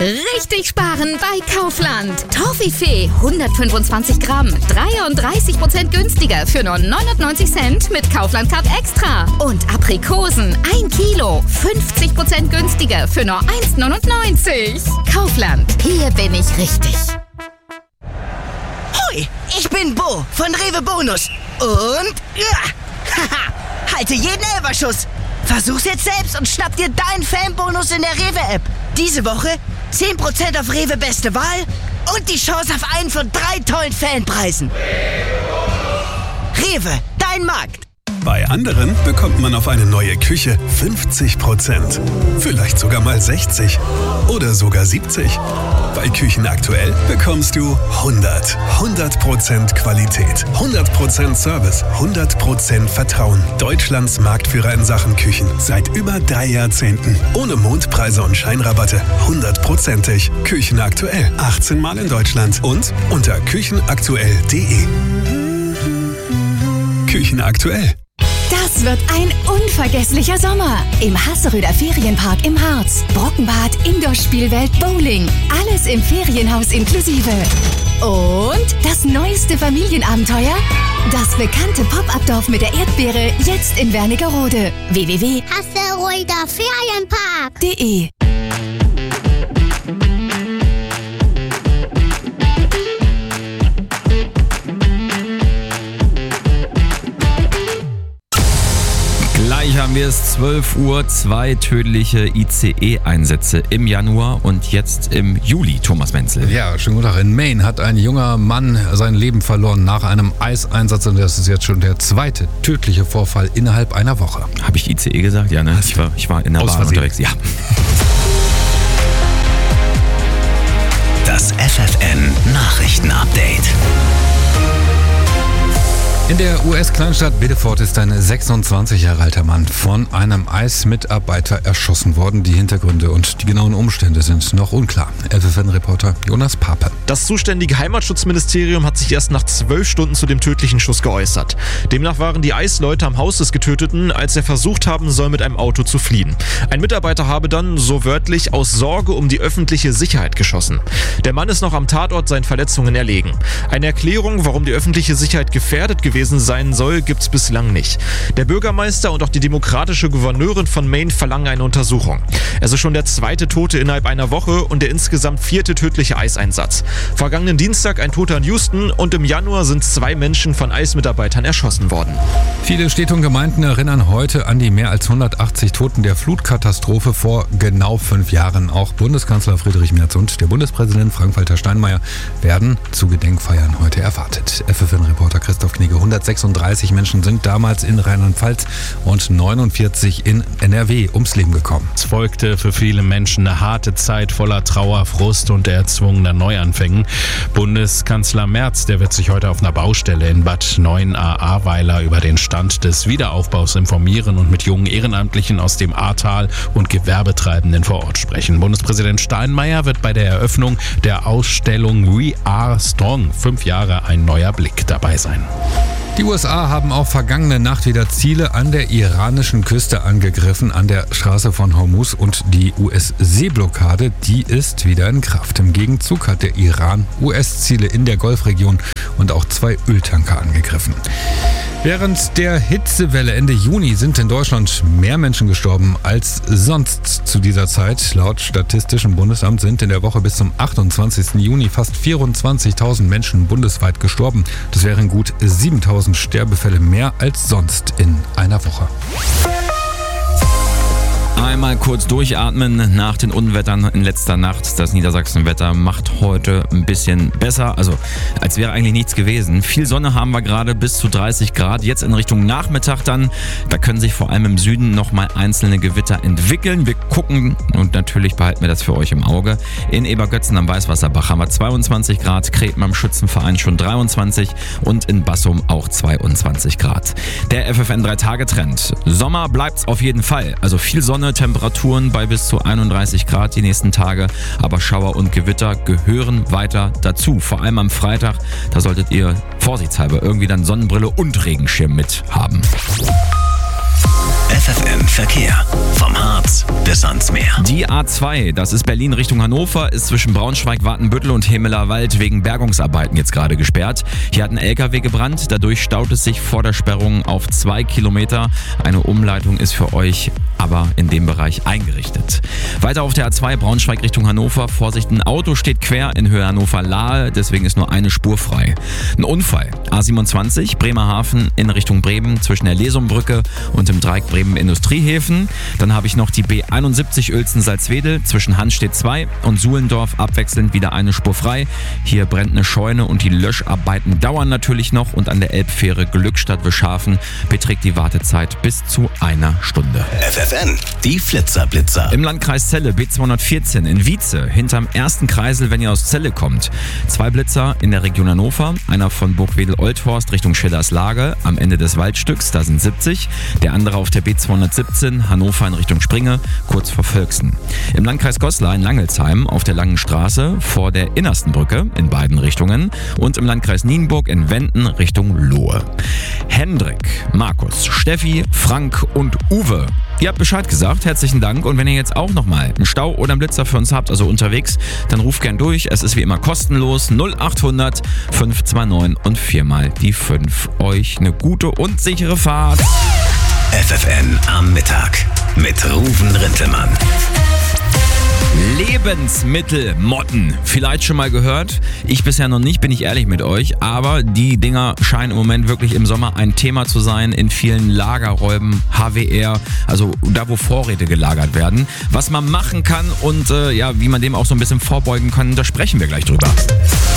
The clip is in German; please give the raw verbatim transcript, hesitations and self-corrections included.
Richtig sparen bei Kaufland. Toffifee hundertfünfundzwanzig Gramm, dreiunddreißig Prozent günstiger für nur neunundneunzig Cent mit Kaufland Card Extra. Und Aprikosen ein Kilo, fünfzig Prozent günstiger für nur eins neunundneunzig. Kaufland, hier bin ich richtig. Hoi, ich bin Bo von Rewe Bonus. Und ja, haha, halte jeden Elferschuss. Versuch's jetzt selbst und schnapp dir deinen Fanbonus in der Rewe-App. Diese Woche zehn Prozent auf Rewe Beste Wahl und die Chance auf einen von drei tollen Fanpreisen. Rewe, dein Markt. Bei anderen bekommt man auf eine neue Küche fünfzig Prozent. Vielleicht sogar mal sechzig oder sogar siebzig. Bei Küchen aktuell bekommst du hundert. hundert Prozent Qualität, hundert Prozent Service, hundert Prozent Vertrauen. Deutschlands Marktführer in Sachen Küchen seit über drei Jahrzehnten. Ohne Mondpreise und Scheinrabatte. hundertprozentig. Küchen aktuell. achtzehn Mal in Deutschland und unter küchenaktuell punkt de. Küchen aktuell. Das wird ein unvergesslicher Sommer. Im Hasseröder Ferienpark im Harz. Brockenbad, Indoor-Spielwelt, Bowling. Alles im Ferienhaus inklusive. Und das neueste Familienabenteuer? Das bekannte Pop-Up-Dorf mit der Erdbeere, jetzt in Wernigerode. w w w punkt hasseröder ferienpark punkt de. Gleich haben wir es, zwölf Uhr, zwei tödliche I C E-Einsätze im Januar und jetzt im Juli, Thomas Menzel. Ja, schönen guten Tag. In Maine hat ein junger Mann sein Leben verloren nach einem Eiseinsatz und das ist jetzt schon der zweite tödliche Vorfall innerhalb einer Woche. Habe ich I C E gesagt? Ja, ne? Ich war, ich war in der Bahn unterwegs. Ja. Das F F N-Nachrichten-Update. In der U S-Kleinstadt Biddeford ist ein sechsundzwanzig Jahre alter Mann von einem Eismitarbeiter erschossen worden. Die Hintergründe und die genauen Umstände sind noch unklar. F F N-Reporter Jonas Pape. Das zuständige Heimatschutzministerium hat sich erst nach zwölf Stunden zu dem tödlichen Schuss geäußert. Demnach waren die Eisleute am Haus des Getöteten, als er versucht haben soll, mit einem Auto zu fliehen. Ein Mitarbeiter habe dann, so wörtlich, aus Sorge um die öffentliche Sicherheit geschossen. Der Mann ist noch am Tatort seinen Verletzungen erlegen. Eine Erklärung, warum die öffentliche Sicherheit gefährdet gewesen sein soll, gibt's bislang nicht. Der Bürgermeister und auch die demokratische Gouverneurin von Maine verlangen eine Untersuchung. Es ist schon der zweite Tote innerhalb einer Woche und der insgesamt vierte tödliche Eiseinsatz. Vergangenen Dienstag ein Toter in Houston und im Januar sind zwei Menschen von Eismitarbeitern erschossen worden. Viele Städte und Gemeinden erinnern heute an die mehr als hundertachtzig Toten der Flutkatastrophe vor genau fünf Jahren. Auch Bundeskanzler Friedrich Merz und der Bundespräsident Frank-Walter Steinmeier werden zu Gedenkfeiern heute erwartet. F F N-Reporter Christoph Knigge. hundertsechsunddreißig Menschen sind damals in Rheinland-Pfalz und neunundvierzig in N R W ums Leben gekommen. Es folgte für viele Menschen eine harte Zeit voller Trauer, Frust und erzwungener Neuanfängen. Bundeskanzler Merz, der wird sich heute auf einer Baustelle in Bad Neuenahr-Ahrweiler über den Stand des Wiederaufbaus informieren und mit jungen Ehrenamtlichen aus dem Ahrtal und Gewerbetreibenden vor Ort sprechen. Bundespräsident Steinmeier wird bei der Eröffnung der Ausstellung We Are Strong, fünf Jahre ein neuer Blick, dabei sein. Die U S A haben auch vergangene Nacht wieder Ziele an der iranischen Küste angegriffen, an der Straße von Hormuz, und die U S-Seeblockade, die ist wieder in Kraft. Im Gegenzug hat der Iran U S-Ziele in der Golfregion und auch zwei Öltanker angegriffen. Während der Hitzewelle Ende Juni sind in Deutschland mehr Menschen gestorben als sonst zu dieser Zeit. Laut Statistischem Bundesamt sind in der Woche bis zum achtundzwanzigsten Juni fast vierundzwanzigtausend Menschen bundesweit gestorben. Das wären gut siebentausend Sterbefälle mehr als sonst in einer Woche. Einmal kurz durchatmen nach den Unwettern in letzter Nacht. Das Niedersachsenwetter macht heute ein bisschen besser, also als wäre eigentlich nichts gewesen. Viel Sonne haben wir gerade, bis zu dreißig Grad. Jetzt in Richtung Nachmittag dann, da können sich vor allem im Süden nochmal einzelne Gewitter entwickeln. Wir gucken und natürlich behalten wir das für euch im Auge. In Ebergötzen am Weißwasserbach haben wir zweiundzwanzig Grad, Kreten am Schützenverein schon dreiundzwanzig und in Bassum auch zweiundzwanzig Grad. Der F F N drei Tage Trend. Sommer bleibt's auf jeden Fall, also viel Sonne, Temperaturen bei bis zu einunddreißig Grad die nächsten Tage, aber Schauer und Gewitter gehören weiter dazu. Vor allem am Freitag, da solltet ihr vorsichtshalber irgendwie dann Sonnenbrille und Regenschirm mit haben. F F N Verkehr. Vom Harz bis ans Meer. Die A zwei, das ist Berlin Richtung Hannover, ist zwischen Braunschweig, Watenbüttel und Himmelerwald wegen Bergungsarbeiten jetzt gerade gesperrt. Hier hat ein L K W gebrannt, dadurch staut es sich vor der Sperrung auf zwei Kilometer. Eine Umleitung ist für euch aber in dem Bereich eingerichtet. Weiter auf der A zwei Braunschweig Richtung Hannover. Vorsicht, ein Auto steht quer in Höhe Hannover-Lahe, deswegen ist nur eine Spur frei. Ein Unfall. A siebenundzwanzig Bremerhaven in Richtung Bremen zwischen der Lesumbrücke und dem Dreieck Bremen-Industriehäfen. Dann habe ich noch die B einundsiebzig Uelzen-Salzwedel zwischen Hanstedt zwei und Suhlendorf abwechselnd wieder eine Spur frei. Hier brennt eine Scheune und die Löscharbeiten dauern natürlich noch und an der Elbfähre Glückstadt-Wischhafen beträgt die Wartezeit bis zu einer Stunde. F F N, die Flitzerblitzer. Im Landkreis Celle B zweihundertvierzehn in Wietze, hinterm ersten Kreisel, wenn ihr aus Celle kommt. Zwei Blitzer in der Region Hannover, einer von Burgwedel-Olthorst Richtung Schillerslage am Ende des Waldstücks, da sind siebzig. Der andere auf der B zweihundertsiebzehn Hannover in Richtung Springe, kurz vor Völksen. Im Landkreis Goslar in Langelsheim auf der Langen Straße vor der Innersten Brücke in beiden Richtungen und im Landkreis Nienburg in Wenden Richtung Lohe. Hendrik, Markus, Steffi, Frank und Uwe. Ihr habt Bescheid gesagt, herzlichen Dank. Und wenn ihr jetzt auch nochmal einen Stau oder einen Blitzer für uns habt, also unterwegs, dann ruft gern durch. Es ist wie immer kostenlos null achthundert fünf zwei neun und viermal die fünf. Euch eine gute und sichere Fahrt. F F N am Mittag mit Ruven Rintelmann. Lebensmittelmotten. Vielleicht schon mal gehört. Ich bisher noch nicht, bin ich ehrlich mit euch. Aber die Dinger scheinen im Moment wirklich im Sommer ein Thema zu sein in vielen Lagerräumen, H W R, also da, wo Vorräte gelagert werden. Was man machen kann und äh, ja, wie man dem auch so ein bisschen vorbeugen kann, da sprechen wir gleich drüber.